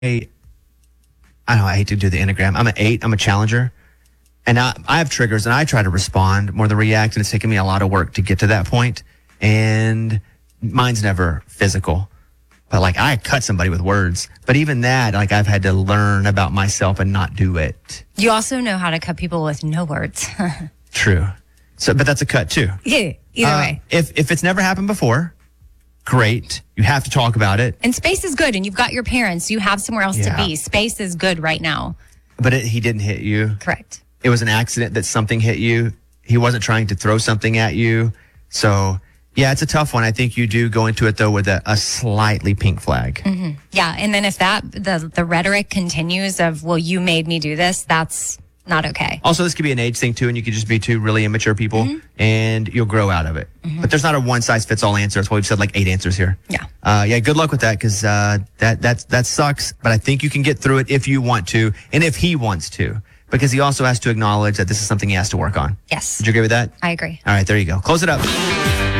I don't know, I hate to do the Enneagram. I'm an 8. I'm a challenger. And I have triggers and I try to respond more than react. And it's taken me a lot of work to get to that point. And mine's never physical. But like I cut somebody with words. But even that, like I've had to learn about myself and not do it. You also know how to cut people with no words. True. So, but that's a cut too. Yeah, either way. If it's never happened before, great. You have to talk about it. And space is good. And you've got your parents. You have somewhere else to be. Space is good right now. But he didn't hit you. Correct. It was an accident that something hit you. He wasn't trying to throw something at you. So, yeah, it's a tough one. I think you do go into it, though, with a slightly pink flag. Mm-hmm. Yeah, and then if the rhetoric continues of, well, you made me do this, that's not okay. Also, this could be an age thing, too, and you could just be two really immature people, and you'll grow out of it. But there's not a one-size-fits-all answer. That's why we've said like 8 answers here. Yeah. Good luck with that, because that sucks. But I think you can get through it if you want to, and if he wants to. Because he also has to acknowledge that this is something he has to work on. Yes. Would you agree with that? I agree. All right, there you go. Close it up.